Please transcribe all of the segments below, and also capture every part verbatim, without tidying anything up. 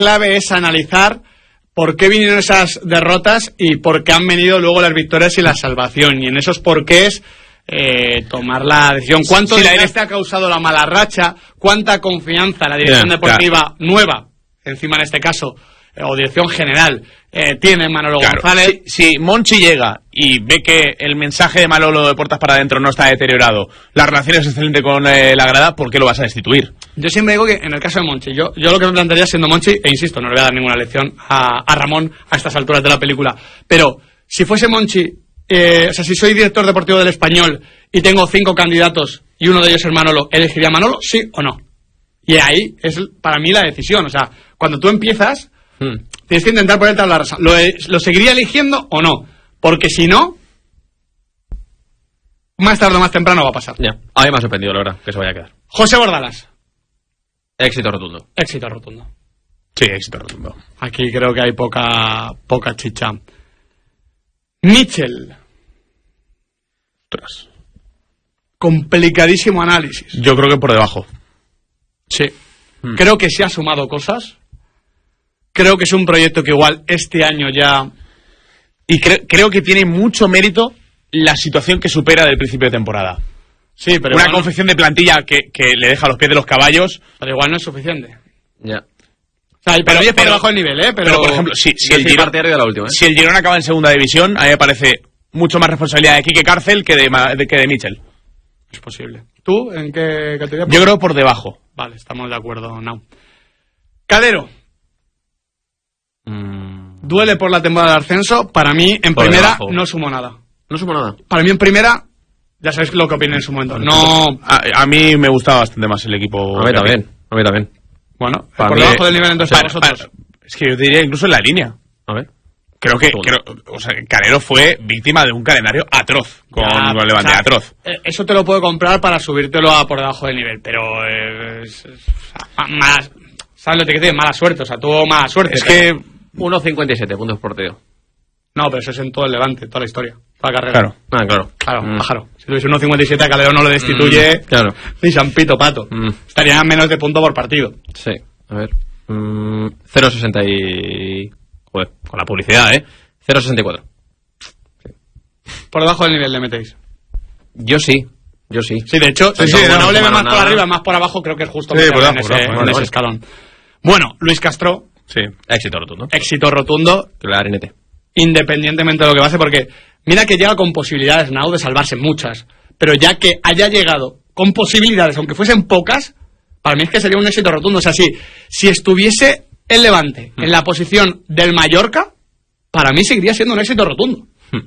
clave es analizar por qué vinieron esas derrotas y por qué han venido luego las victorias y la salvación. Y en esos porqués, eh, tomar la decisión. ¿Cuánto sí, desgaste ha causado la mala racha? ¿Cuánta confianza la dirección yeah, deportiva claro. nueva, encima en este caso, eh, o dirección general, eh, tiene Manolo claro. González? Si, si Monchi llega y ve que el mensaje de Manolo de puertas para adentro no está deteriorado, la relación es excelente con eh, la grada, ¿por qué lo vas a destituir? Yo siempre digo que en el caso de Monchi, yo, yo lo que me plantearía siendo Monchi, e insisto, no le voy a dar ninguna lección a, a Ramón a estas alturas de la película, pero si fuese Monchi, eh, o sea, si soy director deportivo del Español y tengo cinco candidatos y uno de ellos es Manolo, ¿elegiría a Manolo, sí o no? Y ahí es para mí la decisión, o sea, cuando tú empiezas, hmm. tienes que intentar ponerte a la razón. ¿Lo, ¿Lo seguiría eligiendo o no? Porque si no, más tarde o más temprano va a pasar. Ya, a mí me ha sorprendido, la verdad, que se vaya a quedar. José Bordalas. Éxito rotundo. Éxito rotundo. Sí, éxito rotundo. Aquí creo que hay poca poca chicha. Mitchell. Ostras. Complicadísimo análisis. Yo creo que por debajo. Sí. Hmm. Creo que se ha sumado cosas. Creo que es un proyecto que igual este año ya... Y cre- creo que tiene mucho mérito la situación que supera del principio de temporada. Sí, pero una confección no... de plantilla que, que le deja a los pies de los caballos. Pero igual no es suficiente. Ya. O sea, pero, pero, pero bajo el nivel, ¿eh? Pero, pero por ejemplo, si, si, el Girona, de la última, ¿eh? si el Girona acaba en segunda división, a mí me parece mucho más responsabilidad de Quique Cárcel que de, de, que de Mitchell. Es posible. ¿Tú en qué categoría? Yo creo por debajo. Vale, estamos de acuerdo, no. Calero. Mm. Duele por la temporada de ascenso. Para mí, en por primera, debajo. No sumó nada. No sumó nada. Para mí, en primera, ya sabéis lo que opiné en su momento. No. A, a mí me gustaba bastante más el equipo. A mí también. A mí también. Bueno, para por mí, debajo del nivel entonces para, a vosotros. Para, es que yo diría incluso en la línea. A ver. Creo que, creo, o sea, Calero fue víctima de un calendario atroz con, ya, con Levante, o sea, atroz. Eso te lo puedo comprar para subírtelo a por debajo del nivel, pero eh, es, es, o sea, más, ¿sabes lo que te quiero decir? Mala suerte, o sea, tuvo mala suerte. Es que uno cincuenta y siete puntos por partido. No, pero eso es en todo el Levante, toda la historia, toda la carrera. Claro, ah, claro. Claro, mm. pájaro. Si tuviese uno cincuenta y siete a Calero no lo destituye, mm, claro. Ni San Pito Pato. Mm. Estaría a menos de punto por partido. Sí, a ver. Mm, cero coma sesenta y... Joder, con la publicidad, ¿eh? cero coma sesenta y cuatro. Sí. Por debajo del nivel le metéis. Yo sí, yo sí. Sí, de hecho, sí, sí, sí, no, no le ve más nada. Por arriba, más por abajo, creo que es justo sí, por en, abajo, ese, por en ese escalón. Bueno, Luis Castro. Sí, éxito rotundo. Éxito rotundo. Clarinete. Independientemente de lo que pase, porque mira que llega con posibilidades, Nau, de salvarse muchas. Pero ya que haya llegado con posibilidades, aunque fuesen pocas, para mí es que sería un éxito rotundo. O sea, si, si estuviese el Levante mm. en la posición del Mallorca, para mí seguiría siendo un éxito rotundo.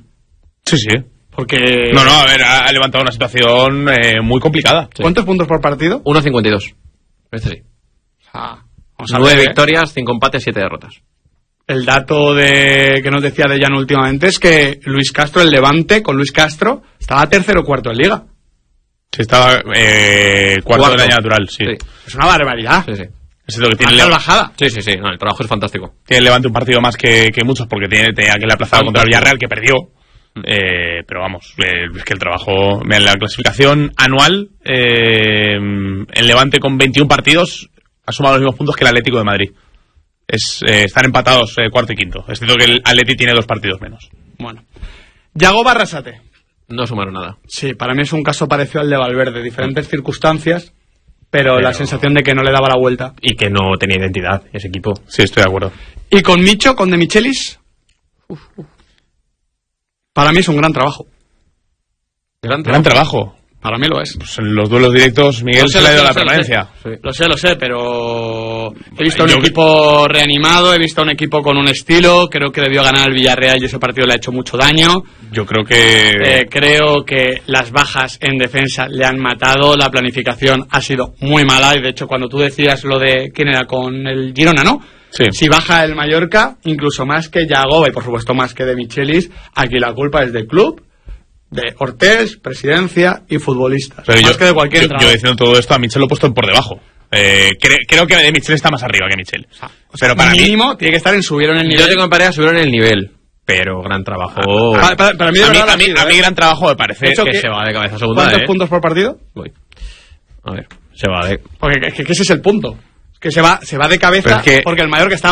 Sí, sí. Porque... No, no, a ver, ha levantado una situación eh, muy complicada. Sí. ¿Cuántos puntos por partido? uno cincuenta y dos. Este sí. O sea, nueve victorias, cinco empates, siete derrotas. El dato de que nos decía de Llano últimamente es que Luis Castro, el Levante, con Luis Castro, estaba tercero o cuarto en Liga. Sí, estaba eh, cuarto, cuarto de la natural, sí. sí. Es una barbaridad. Sí, sí. Es lo que tiene la bajada. Sí, sí, sí. No, el trabajo es fantástico. Tiene el Levante un partido más que, que muchos porque tiene, tenía que le aplazado contra el Villarreal, que perdió. Eh, pero vamos, eh, es que el trabajo... En la clasificación anual, eh, el Levante con veintiún partidos ha sumado los mismos puntos que el Atlético de Madrid. Es, eh, están empatados eh, cuarto y quinto. Es cierto que el Atleti tiene dos partidos menos. Bueno. Yago Barrasate. No sumaron nada. Sí, para mí es un caso parecido al de Valverde. Diferentes circunstancias, pero, pero la sensación de que no le daba la vuelta. Y que no tenía identidad ese equipo. Sí, estoy de acuerdo. Y con Micho, con De Michelis, uf, uf. Para mí es un gran trabajo. Gran trabajo. Gran trabajo. Para mí lo es. Pues en los duelos directos Miguel no sé, se le ha ido la permanencia. Lo sé, lo sé, lo sé, pero he visto un Yo... equipo reanimado, he visto un equipo con un estilo, creo que debió ganar el Villarreal y ese partido le ha hecho mucho daño. Yo creo que... Eh, creo que las bajas en defensa le han matado, la planificación ha sido muy mala y de hecho cuando tú decías lo de quién era con el Girona, ¿no? Sí. Si baja el Mallorca, incluso más que Yago y por supuesto más que de Michelis, aquí la culpa es del club, de Ortés, presidencia y futbolistas. Pero más yo, que de cualquier yo, yo diciendo todo esto, a Michel lo he puesto por debajo. Eh, cre, creo que de Michel está más arriba que Michel. O sea, pero para mínimo mí, tiene que estar en subieron el nivel. Yo tengo en pareja subieron el nivel, pero gran trabajo. Ah, para, para, para mí, a, mí, a, mí, a mí gran trabajo me parece que, que se va de cabeza segunda. ¿Cuántos eh? puntos por partido? Voy. A ver, se va de. Porque que, que ese es el punto. Que se va, se va de cabeza es que, porque el Mallorca está